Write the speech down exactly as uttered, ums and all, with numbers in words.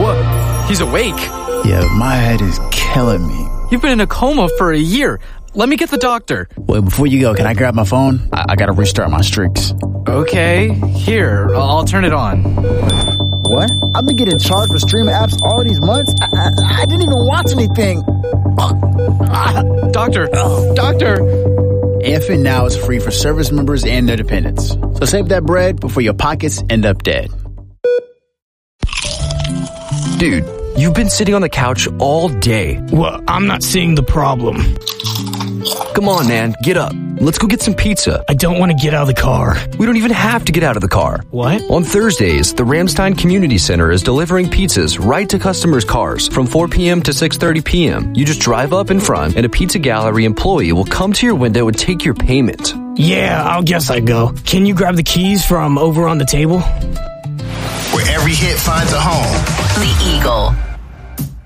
What? He's awake? Yeah, my head is killing me. You've been in a coma for a year. Let me get the doctor. Wait, before you go, can I grab my phone? I, I gotta restart my streaks. Okay, here, I'll turn it on. What? I've been getting charged for streaming apps all these months. I, I, I didn't even watch anything. Doctor, doctor. AFN Now is free for service members and their dependents. So save that bread before your pockets end up dead. Dude, you've been sitting on the couch all day. Well, I'm not seeing the problem. Come on, man, get up. Let's go get some pizza. I don't want to get out of the car. We don't even have to get out of the car. What? On Thursdays, the Ramstein Community Center is delivering pizzas right to customers' cars from four p.m. to six thirty p.m. You just drive up in front, and a Pizza Gallery employee will come to your window and take your payment. Yeah, I'll guess I go. Can you grab the keys from over on the table? Where every hit finds a home. The Eagle.